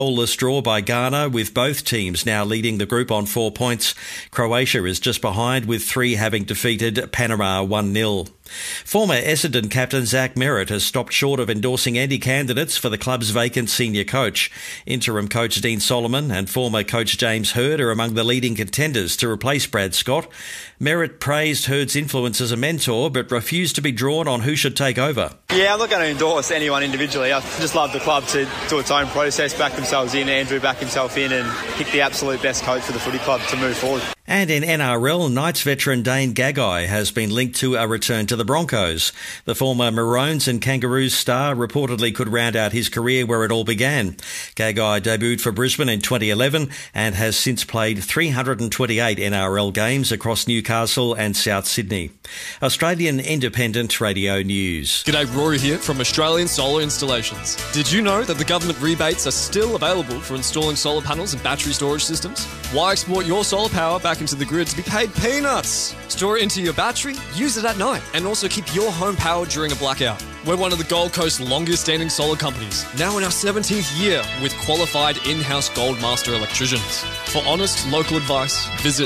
Goalless draw by Ghana, with both teams now leading the group on 4 points. Croatia is just behind, with 3 having defeated Panama 1-0. Former Essendon captain Zach Merritt has stopped short of endorsing any candidates for the club's vacant senior coach. Interim coach Dean Solomon and former coach James Hird are among the leading contenders to replace Brad Scott. Merritt praised Hird's influence as a mentor, but refused to be drawn on who should take over. Yeah, I'm not going to endorse anyone individually. I just love the club to do its own process, back themselves in, Andrew back himself in, and pick the absolute best coach for the footy club to move forward. And in NRL, Knights veteran Dane Gagai has been linked to a return to the Broncos. The former Maroons and Kangaroos star reportedly could round out his career where it all began. Gagai debuted for Brisbane in 2011 and has since played 328 NRL games across Newcastle and South Sydney. Australian Independent Radio News. G'day, Rory here from Australian Solar Installations. Did you know that the government rebates are still available for installing solar panels and battery storage systems? Why export your solar power back into the grid to be paid peanuts? Store it into your battery, use it at night, and also keep your home powered during a blackout. We're one of the Gold Coast's longest standing solar companies, now in our 17th year with qualified in-house Goldmaster electricians. For honest local advice, visit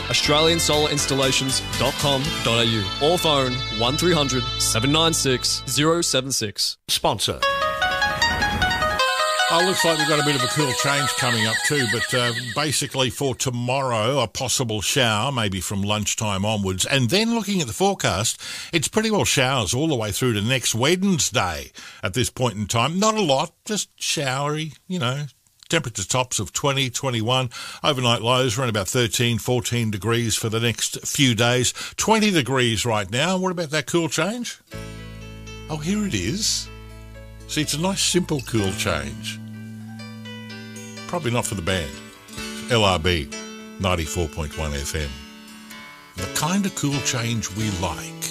australiansolar.installations.com.au or phone 1300 796 076. Sponsor. Oh, looks like we've got a bit of a cool change coming up too, but basically for tomorrow, a possible shower, maybe from lunchtime onwards. And then looking at the forecast, it's pretty well showers all the way through to next Wednesday at this point in time. Not a lot, just showery, temperature tops of 20, 21. Overnight lows around about 13, 14 degrees for the next few days. 20 degrees right now. What about that cool change? Oh, here it is. See, it's a nice, simple, cool change. Probably not for the band. LRB, 94.1 FM. The kind of cool change we like.